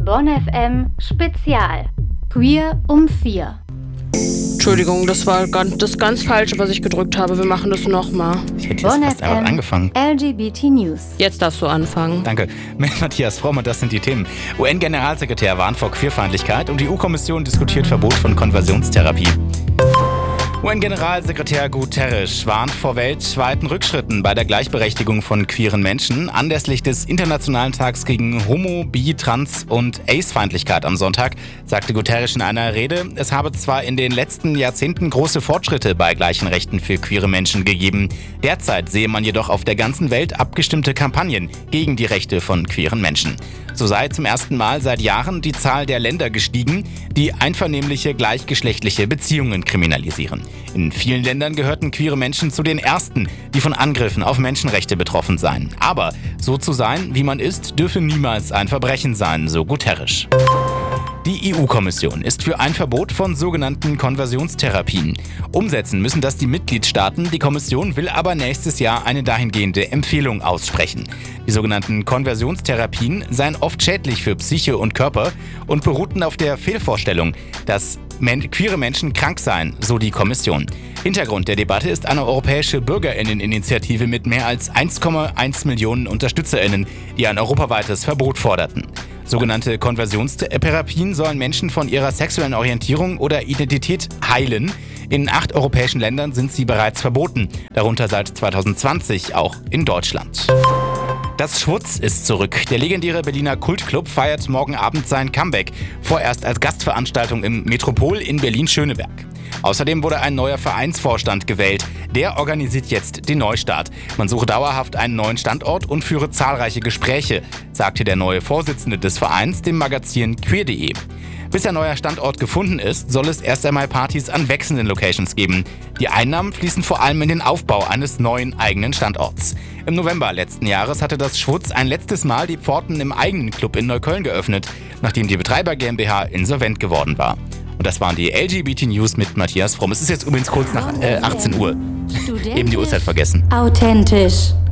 Bonn FM Spezial. Queer um 4. Entschuldigung, das war das ganz Falsche, was ich gedrückt habe. Wir machen das nochmal. Ich hätte jetzt fast einfach angefangen. LGBT News. Jetzt darfst du anfangen. Danke. Mit Matthias Fromm und das sind die Themen. UN-Generalsekretär warnt vor Queerfeindlichkeit und die EU-Kommission diskutiert Verbot von Konversionstherapie. UN-Generalsekretär Guterres warnt vor weltweiten Rückschritten bei der Gleichberechtigung von queeren Menschen anlässlich des Internationalen Tags gegen Homo-, Bi-, Trans- und Ace-Feindlichkeit am Sonntag, sagte Guterres in einer Rede, es habe zwar in den letzten Jahrzehnten große Fortschritte bei gleichen Rechten für queere Menschen gegeben. Derzeit sehe man jedoch auf der ganzen Welt abgestimmte Kampagnen gegen die Rechte von queeren Menschen. So sei zum ersten Mal seit Jahren die Zahl der Länder gestiegen, die einvernehmliche gleichgeschlechtliche Beziehungen kriminalisieren. In vielen Ländern gehörten queere Menschen zu den ersten, die von Angriffen auf Menschenrechte betroffen seien. Aber so zu sein, wie man ist, dürfe niemals ein Verbrechen sein, so Guterres. Die EU-Kommission ist für ein Verbot von sogenannten Konversionstherapien. Umsetzen müssen das die Mitgliedstaaten, die Kommission will aber nächstes Jahr eine dahingehende Empfehlung aussprechen. Die sogenannten Konversionstherapien seien oft schädlich für Psyche und Körper und beruhten auf der Fehlvorstellung, dass queere Menschen krank seien, so die Kommission. Hintergrund der Debatte ist eine europäische BürgerInnen-Initiative mit mehr als 1,1 Millionen UnterstützerInnen, die ein europaweites Verbot forderten. Sogenannte Konversionstherapien sollen Menschen von ihrer sexuellen Orientierung oder Identität heilen. In 8 europäischen Ländern sind sie bereits verboten, darunter seit 2020 auch in Deutschland. Das Schwutz ist zurück. Der legendäre Berliner Kultclub feiert morgen Abend sein Comeback, vorerst als Gastveranstaltung im Metropol in Berlin-Schöneberg. Außerdem wurde ein neuer Vereinsvorstand gewählt. Der organisiert jetzt den Neustart. Man suche dauerhaft einen neuen Standort und führe zahlreiche Gespräche, sagte der neue Vorsitzende des Vereins dem Magazin queer.de. Bis ein neuer Standort gefunden ist, soll es erst einmal Partys an wechselnden Locations geben. Die Einnahmen fließen vor allem in den Aufbau eines neuen eigenen Standorts. Im November letzten Jahres hatte das Schwutz ein letztes Mal die Pforten im eigenen Club in Neukölln geöffnet, nachdem die Betreiber GmbH insolvent geworden war. Und das waren die LGBT News mit Matthias Fromm. Es ist jetzt übrigens kurz nach 18 Uhr. Eben die Uhrzeit vergessen. Authentisch.